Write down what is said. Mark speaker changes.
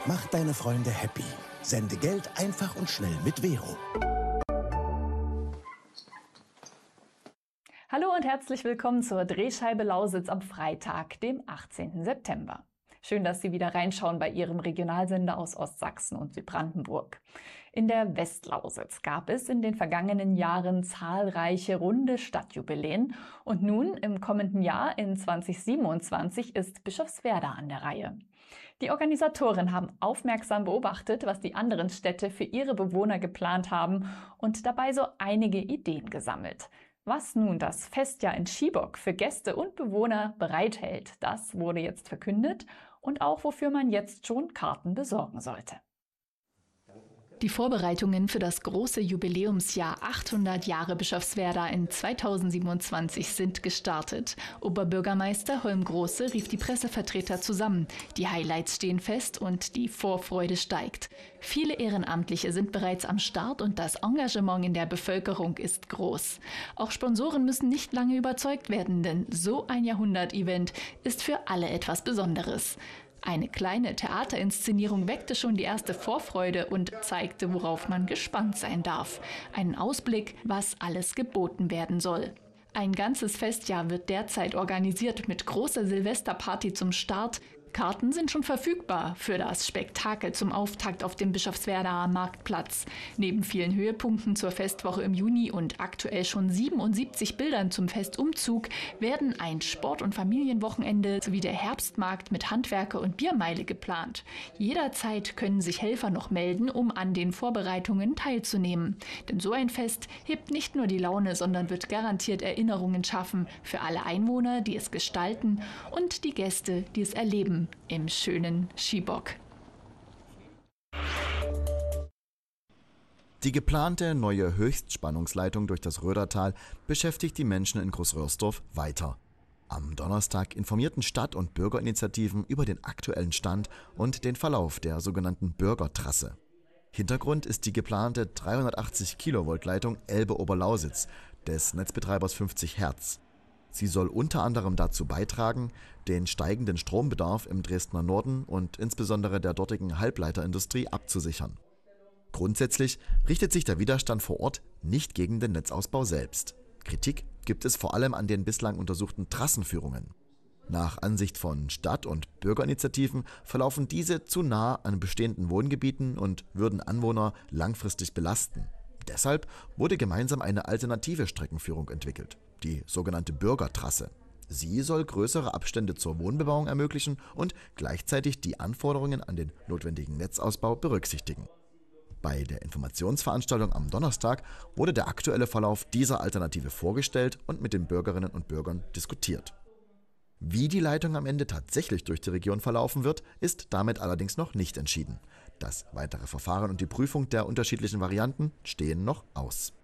Speaker 1: Mach deine Freunde happy. Sende Geld einfach und schnell mit Vero.
Speaker 2: Hallo und herzlich willkommen zur Drehscheibe Lausitz am Freitag, dem 18. September. Schön, dass Sie wieder reinschauen bei Ihrem Regionalsender aus Ostsachsen und Südbrandenburg. In der Westlausitz gab es in den vergangenen Jahren zahlreiche runde Stadtjubiläen und nun im kommenden Jahr in 2027 ist Bischofswerda an der Reihe. Die Organisatoren haben aufmerksam beobachtet, was die anderen Städte für ihre Bewohner geplant haben und dabei so einige Ideen gesammelt. Was nun das Festjahr in Schiebock für Gäste und Bewohner bereithält, das wurde jetzt verkündet und auch wofür man jetzt schon Karten besorgen sollte. Die Vorbereitungen für das große Jubiläumsjahr 800 Jahre Bischofswerda in 2027 sind gestartet. Oberbürgermeister Holm Große rief die Pressevertreter zusammen. Die Highlights stehen fest und die Vorfreude steigt. Viele Ehrenamtliche sind bereits am Start und das Engagement in der Bevölkerung ist groß. Auch Sponsoren müssen nicht lange überzeugt werden, denn so ein Jahrhundert-Event ist für alle etwas Besonderes. Eine kleine Theaterinszenierung weckte schon die erste Vorfreude und zeigte, worauf man gespannt sein darf. Einen Ausblick, was alles geboten werden soll. Ein ganzes Festjahr wird derzeit organisiert mit großer Silvesterparty zum Start. Karten sind schon verfügbar für das Spektakel zum Auftakt auf dem Bischofswerdaer Marktplatz. Neben vielen Höhepunkten zur Festwoche im Juni und aktuell schon 77 Bildern zum Festumzug werden ein Sport- und Familienwochenende sowie der Herbstmarkt mit Handwerker und Biermeile geplant. Jederzeit können sich Helfer noch melden, um an den Vorbereitungen teilzunehmen. Denn so ein Fest hebt nicht nur die Laune, sondern wird garantiert Erinnerungen schaffen für alle Einwohner, die es gestalten und die Gäste, die es erleben im schönen Schiebock.
Speaker 3: Die geplante neue Höchstspannungsleitung durch das Rödertal beschäftigt die Menschen in Großröhrsdorf weiter. Am Donnerstag informierten Stadt- und Bürgerinitiativen über den aktuellen Stand und den Verlauf der sogenannten Bürgertrasse. Hintergrund ist die geplante 380 Kilovolt Leitung Elbe-Oberlausitz des Netzbetreibers 50 Hertz. Sie soll unter anderem dazu beitragen, den steigenden Strombedarf im Dresdner Norden und insbesondere der dortigen Halbleiterindustrie abzusichern. Grundsätzlich richtet sich der Widerstand vor Ort nicht gegen den Netzausbau selbst. Kritik gibt es vor allem an den bislang untersuchten Trassenführungen. Nach Ansicht von Stadt- und Bürgerinitiativen verlaufen diese zu nah an bestehenden Wohngebieten und würden Anwohner langfristig belasten. Deshalb wurde gemeinsam eine alternative Streckenführung entwickelt, die sogenannte Bürgertrasse. Sie soll größere Abstände zur Wohnbebauung ermöglichen und gleichzeitig die Anforderungen an den notwendigen Netzausbau berücksichtigen. Bei der Informationsveranstaltung am Donnerstag wurde der aktuelle Verlauf dieser Alternative vorgestellt und mit den Bürgerinnen und Bürgern diskutiert. Wie die Leitung am Ende tatsächlich durch die Region verlaufen wird, ist damit allerdings noch nicht entschieden. Das weitere Verfahren und die Prüfung der unterschiedlichen Varianten stehen noch aus.